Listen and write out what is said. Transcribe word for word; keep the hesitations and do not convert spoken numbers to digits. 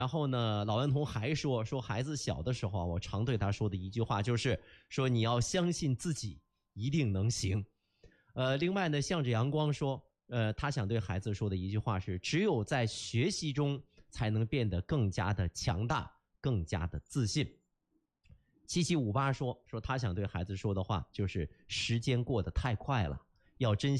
然后呢，老顽童还说说孩子小的时候啊，我常对他说的一句话就是说你要相信自己一定能行。呃，另外呢，向着阳光说，呃，他想对孩子说的一句话是：只有在学习中才能变得更加的强大，更加的自信。七七五八说说他想对孩子说的话就是：时间过得太快了，要珍惜。